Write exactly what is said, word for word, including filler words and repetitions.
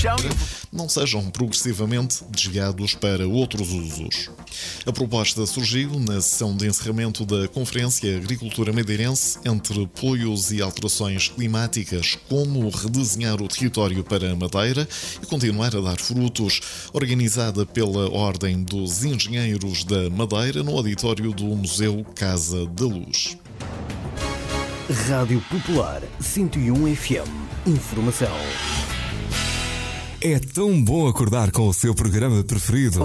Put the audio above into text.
chão não sejam progressivamente desviados para outros usos. A proposta surgiu na sessão de encerramento da Conferência Agricultura Madeirense entre apoios e alterações climáticas, como redesenhar o território para a Madeira e continuar a dar frutos, organizada pela Ordem dos Engenheiros da Madeira no auditório do Museu Casa da Luz. Rádio Popular cento e um F M. Informação. É tão bom acordar com o seu programa preferido.